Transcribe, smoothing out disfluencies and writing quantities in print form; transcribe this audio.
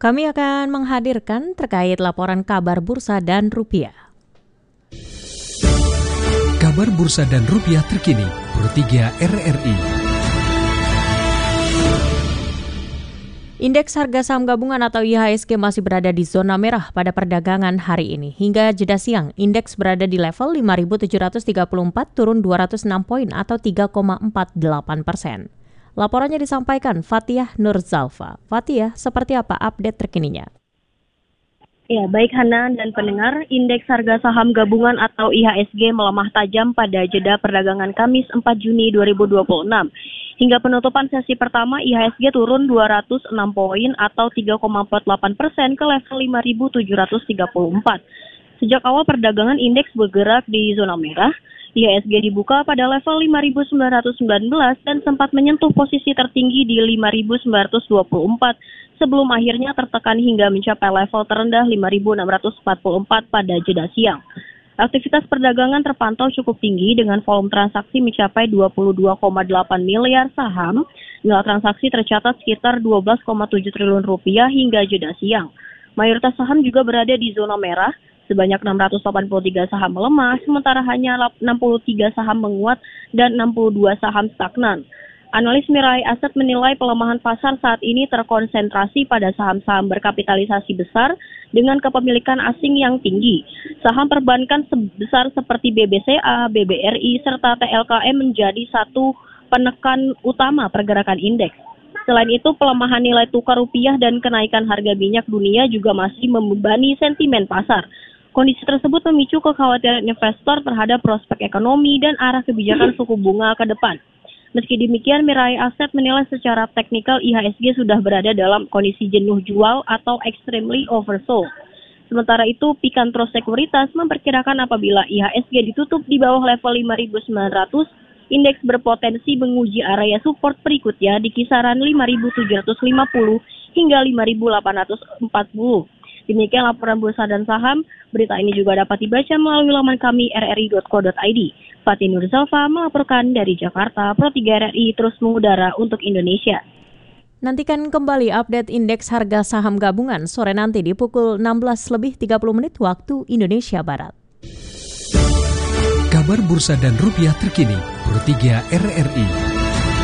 Kami akan menghadirkan terkait laporan kabar bursa dan rupiah. Kabar bursa dan rupiah terkini, Pro 3 RRI. Indeks harga saham gabungan atau IHSG masih berada di zona merah pada perdagangan hari ini. Hingga jeda siang, indeks berada di level 5.734, turun 206 poin atau 3,48%. Laporannya disampaikan Fathiyah Nurzalfa. Fathiyah, seperti apa update terkininya? Ya, baik Hana dan pendengar, indeks harga saham gabungan atau IHSG melemah tajam pada jeda perdagangan Kamis 4 Juni 2026. Hingga penutupan sesi pertama, IHSG turun 206 poin atau 3,48% ke level 5.734. Sejak awal perdagangan indeks bergerak di zona merah, IHSG dibuka pada level 5.919 dan sempat menyentuh posisi tertinggi di 5.924 sebelum akhirnya tertekan hingga mencapai level terendah 5.644 pada jeda siang. Aktivitas perdagangan terpantau cukup tinggi dengan volume transaksi mencapai 22,8 miliar saham. Nilai transaksi tercatat sekitar 12,7 triliun rupiah hingga jeda siang. Mayoritas saham juga berada di zona merah. Sebanyak 683 saham melemah, sementara hanya 63 saham menguat dan 62 saham stagnan. Analis Mirae Asset menilai pelemahan pasar saat ini terkonsentrasi pada saham-saham berkapitalisasi besar dengan kepemilikan asing yang tinggi. Saham perbankan besar seperti BBCA, BBRI, serta TLKM menjadi satu penekan utama pergerakan indeks. Selain itu, pelemahan nilai tukar rupiah dan kenaikan harga minyak dunia juga masih membebani sentimen pasar. Kondisi tersebut memicu kekhawatiran investor terhadap prospek ekonomi dan arah kebijakan suku bunga ke depan. Meski demikian, Mirae Asset menilai secara teknikal IHSG sudah berada dalam kondisi jenuh jual atau extremely oversold. Sementara itu, Picanto Sekuritas memperkirakan apabila IHSG ditutup di bawah level 5.900, indeks berpotensi menguji area support berikutnya di kisaran 5.750 hingga 5.840. Demikian laporan bursa dan saham. Berita ini juga dapat dibaca melalui laman kami rri.co.id. Fathiyah Nurzalfa melaporkan dari Jakarta. Pro 3 RRI terus mengudara untuk Indonesia. Nantikan kembali update indeks harga saham gabungan sore nanti di pukul 16:30 waktu Indonesia Barat. Kabar bursa dan rupiah terkini, Pro 3 RRI.